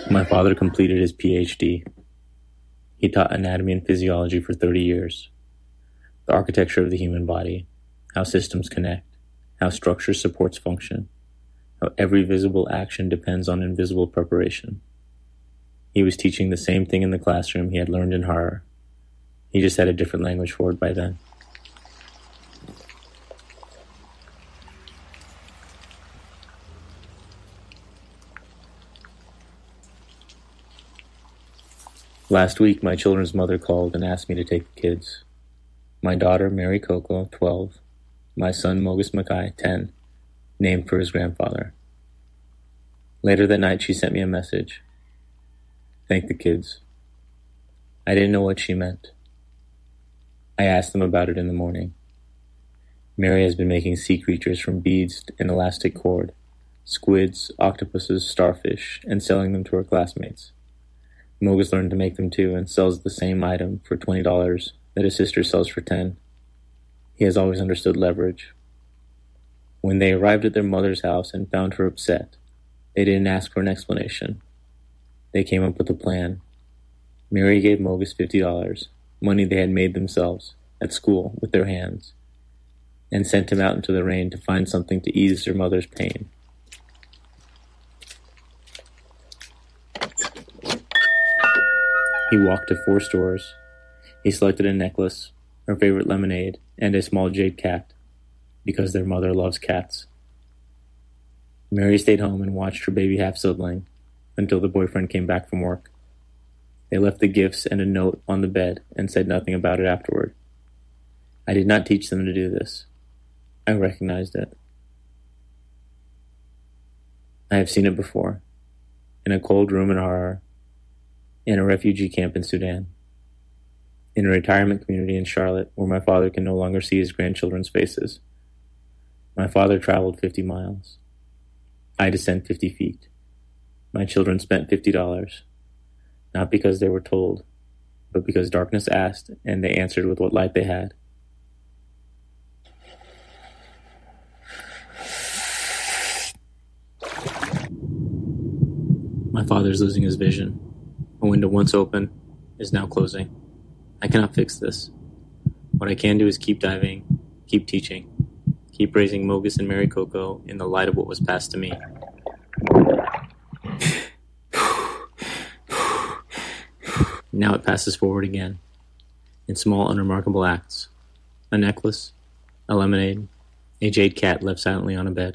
My father completed his PhD. He taught anatomy and physiology for 30 years. The architecture of the human body, how systems connect, how structure supports function, how every visible action depends on invisible preparation. He was teaching the same thing in the classroom he had learned in horror. He just had a different language for it by then. Last week, my children's mother called and asked me to take the kids. My daughter, Mary Coco, 12. My son, Mogus Mackay, 10, named for his grandfather. Later that night, she sent me a message. Thank the kids. I didn't know what she meant. I asked them about it in the morning. Mary has been making sea creatures from beads and elastic cord, squids, octopuses, starfish, and selling them to her classmates. Mogus learned to make them too and sells the same item for $20 that his sister sells for $10. He has always understood leverage. When they arrived at their mother's house and found her upset, they didn't ask for an explanation. They came up with a plan. Mary gave Mogus $50, money they had made themselves, at school, with their hands, and sent him out into the rain to find something to ease their mother's pain. He walked to 4 stores. He selected a necklace, her favorite lemonade, and a small jade cat, because their mother loves cats. Mary stayed home and watched her baby half-sibling until the boyfriend came back from work. They left the gifts and a note on the bed and said nothing about it afterward. I did not teach them to do this. I recognized it. I have seen it before, in a cold room in Harar, in a refugee camp in Sudan, in a retirement community in Charlotte where my father can no longer see his grandchildren's faces. My father traveled 50 miles. I descend 50 feet. My children spent $50, not because they were told, but because darkness asked and they answered with what light they had. My father is losing his vision. A window once open is now closing. I cannot fix this. What I can do is keep diving, keep teaching, keep raising Mogus and Mary Coco in the light of what was passed to me. Now it passes forward again, in small, unremarkable acts. A necklace, a lemonade, a jade cat left silently on a bed.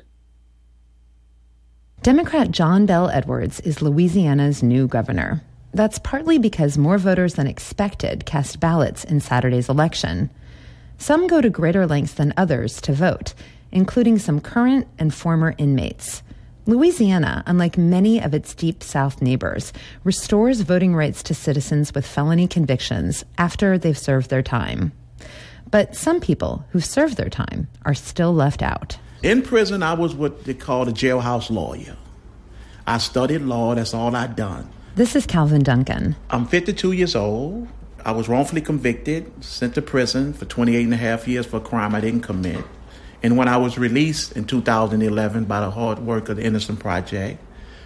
Democrat John Bel Edwards is Louisiana's new governor. That's partly because more voters than expected cast ballots in Saturday's election. Some go to greater lengths than others to vote, including some current and former inmates. Louisiana, unlike many of its Deep South neighbors, restores voting rights to citizens with felony convictions after they've served their time. But some people who've served their time are still left out. In prison, I was what they call a jailhouse lawyer. I studied law, that's all I'd done. This is Calvin Duncan. I'm 52 years old. I was wrongfully convicted, sent to prison for 28 and a half years for a crime I didn't commit. And when I was released in 2011 by the hard work of the Innocent Project,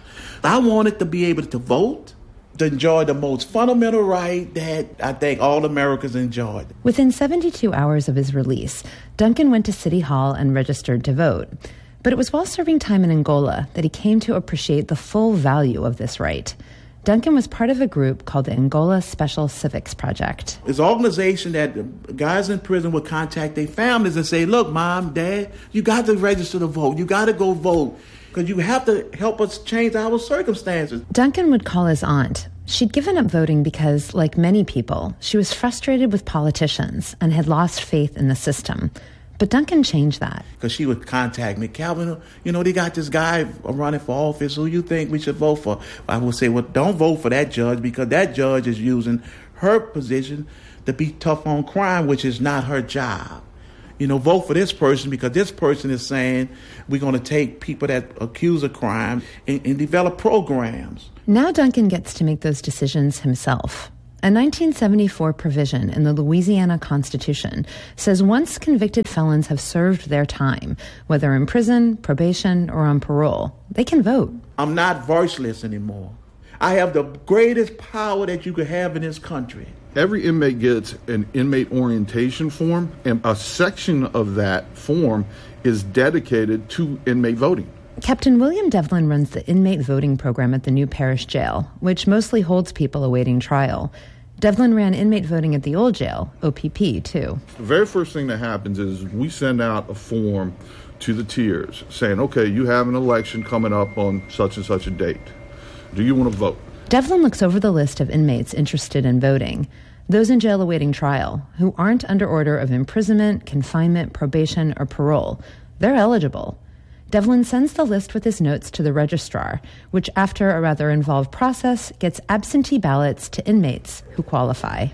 I wanted to be able to vote, to enjoy the most fundamental right that I think all Americans enjoy. Within 72 hours of his release, Duncan went to City Hall and registered to vote. But it was while serving time in Angola that he came to appreciate the full value of this right. Duncan was part of a group called the Angola Special Civics Project. It's an organization that guys in prison would contact their families and say, look, Mom, Dad, you got to register to vote. You got to go vote because you have to help us change our circumstances. Duncan would call his aunt. She'd given up voting because, like many people, she was frustrated with politicians and had lost faith in the system. But Duncan changed that. Because she would contact me, Calvin, they got this guy running for office. Who you think we should vote for? I would say, well, don't vote for that judge because that judge is using her position to be tough on crime, which is not her job. Vote for this person because this person is saying we're going to take people that accuse of crime and develop programs. Now Duncan gets to make those decisions himself. A 1974 provision in the Louisiana Constitution says once convicted felons have served their time, whether in prison, probation, or on parole, they can vote. I'm not voiceless anymore. I have the greatest power that you could have in this country. Every inmate gets an inmate orientation form, and a section of that form is dedicated to inmate voting. Captain William Devlin runs the inmate voting program at the New Parish Jail, which mostly holds people awaiting trial. Devlin ran inmate voting at the old jail, OPP, too. The very first thing that happens is we send out a form to the tiers saying, okay, you have an election coming up on such and such a date. Do you want to vote? Devlin looks over the list of inmates interested in voting. Those in jail awaiting trial, who aren't under order of imprisonment, confinement, probation, or parole. They're eligible. Devlin sends the list with his notes to the registrar, which, after a rather involved process, gets absentee ballots to inmates who qualify.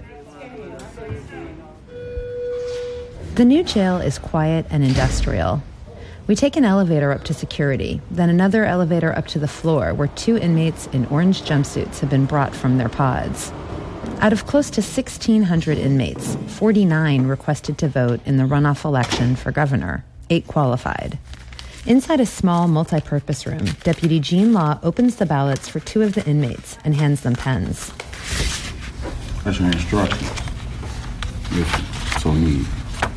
The new jail is quiet and industrial. We take an elevator up to security, then another elevator up to the floor where 2 inmates in orange jumpsuits have been brought from their pods. Out of close to 1,600 inmates, 49 requested to vote in the runoff election for governor. 8 qualified. Inside a small multi-purpose room, Deputy Gene Law opens the ballots for 2 of the inmates and hands them pens. That's your instructions. If so need.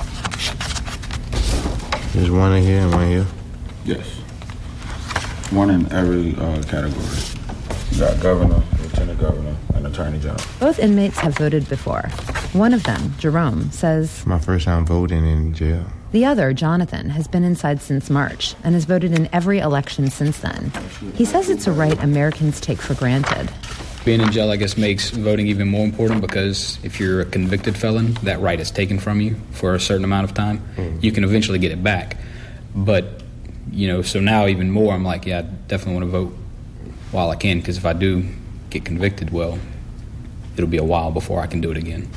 There's one in here and one here? Yes. One in every category. You got governor, lieutenant governor, and attorney general. Both inmates have voted before. One of them, Jerome, says, My first time voting in jail. The other, Jonathan, has been inside since March and has voted in every election since then. He says it's a right Americans take for granted. Being in jail, I guess, makes voting even more important because if you're a convicted felon, that right is taken from you for a certain amount of time. You can eventually get it back. But, so now even more, I'm like, yeah, I definitely want to vote while I can, because if I do get convicted, well, it'll be a while before I can do it again.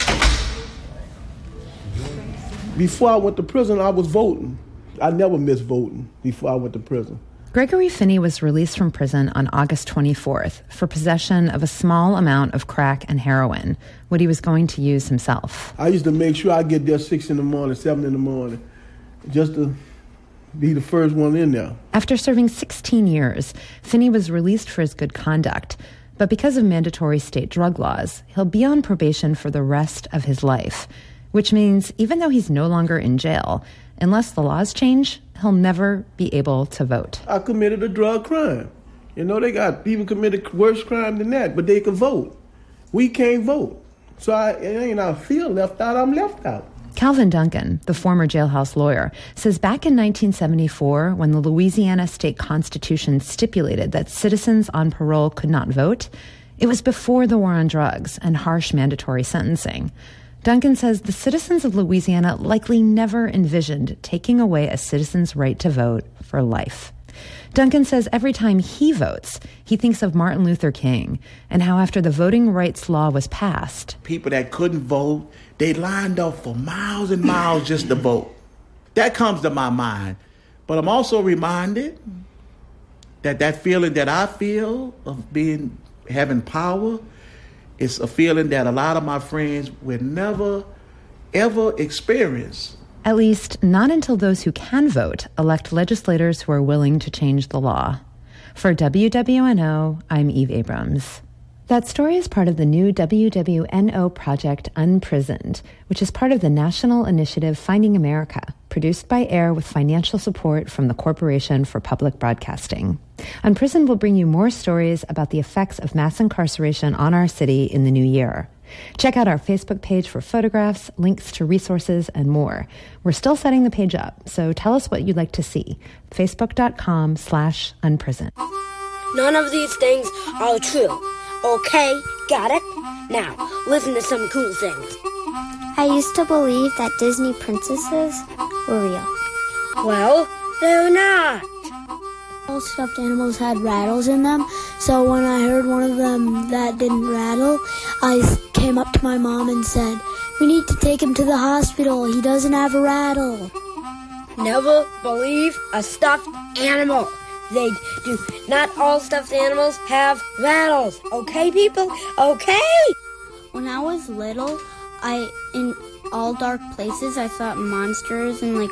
Before I went to prison, I was voting. I never missed voting before I went to prison. Gregory Finney was released from prison on August 24th for possession of a small amount of crack and heroin, what he was going to use himself. I used to make sure I get there 6 in the morning, 7 in the morning, just to be the first one in there. After serving 16 years, Finney was released for his good conduct. But because of mandatory state drug laws, he'll be on probation for the rest of his life, which means even though he's no longer in jail, unless the laws change, he'll never be able to vote. I committed a drug crime. They got people committed worse crime than that, but they can vote. We can't vote. So I feel left out, I'm left out. Calvin Duncan, the former jailhouse lawyer, says back in 1974, when the Louisiana state constitution stipulated that citizens on parole could not vote, it was before the war on drugs and harsh mandatory sentencing. Duncan says the citizens of Louisiana likely never envisioned taking away a citizen's right to vote for life. Duncan says every time he votes, he thinks of Martin Luther King and how after the voting rights law was passed, People that couldn't vote, they lined up for miles and miles just to vote. That comes to my mind. But I'm also reminded that feeling that I feel of having power, it's a feeling that a lot of my friends will never, ever experience. At least not until those who can vote elect legislators who are willing to change the law. For WWNO, I'm Eve Abrams. That story is part of the new WWNO project Unprisoned, which is part of the national initiative Finding America, produced by AIR with financial support from the Corporation for Public Broadcasting. Unprisoned will bring you more stories about the effects of mass incarceration on our city in the new year. Check out our Facebook page for photographs, links to resources, and more. We're still setting the page up, so tell us what you'd like to see. Facebook.com/unprisoned. None of these things are true. Okay, got it? Now, listen to some cool things. I used to believe that Disney princesses were real. Well, they're not. All stuffed animals had rattles in them, so when I heard one of them that didn't rattle, I came up to my mom and said, "We need to take him to the hospital. He doesn't have a rattle." Never believe a stuffed animal. They do. Not all stuffed animals have rattles. Okay, people? Okay? When I was little, in all dark places, I thought monsters and